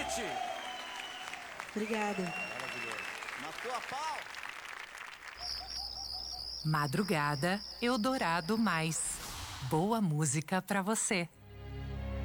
noite. Obrigada. Maravilhoso. Matou a pau. Madrugada Eldorado Mais. Boa música pra você.